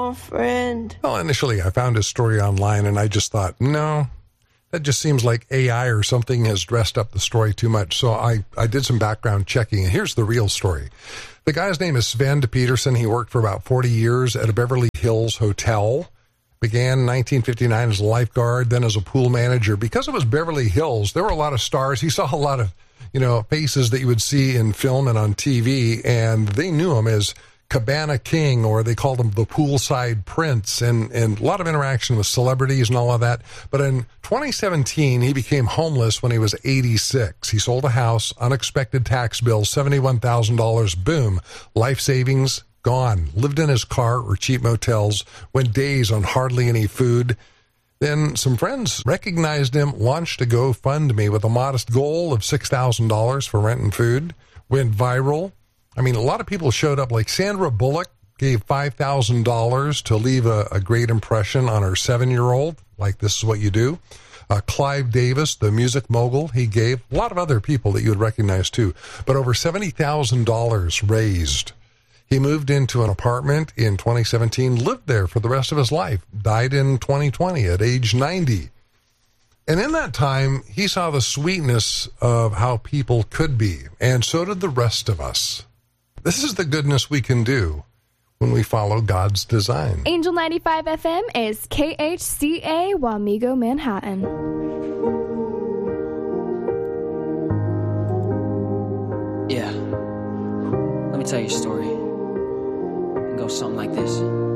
a friend. Well, initially I found his story online and I just thought, no, that just seems like AI or something has dressed up the story too much. So I did some background checking, and here's the real story. The guy's name is Sven Peterson. He worked for about 40 years at a Beverly Hills hotel. Began in 1959 as a lifeguard, then as a pool manager. Because it was Beverly Hills, there were a lot of stars. He saw a lot of, faces that you would see in film and on TV, and they knew him as Cabana King, or they called him the poolside prince, and a lot of interaction with celebrities and all of that. But in 2017, he became homeless when he was 86. He sold a house, unexpected tax bill, $71,000, boom, life savings gone. Lived in his car or cheap motels, went days on hardly any food. Then some friends recognized him, launched a GoFundMe with a modest goal of $6,000 for rent and food, went viral. I mean, a lot of people showed up, like Sandra Bullock gave $5,000 to leave a great impression on her 7-year-old, like this is what you do. Clive Davis, the music mogul, he gave. A lot of other people that you would recognize too. But over $70,000 raised. He moved into an apartment in 2017, lived there for the rest of his life, died in 2020 at age 90. And in that time, he saw the sweetness of how people could be, and so did the rest of us. This is the goodness we can do when we follow God's design. Angel 95 FM is KHCA Wamego, Manhattan. Yeah. Let me tell you a story. It goes something like this.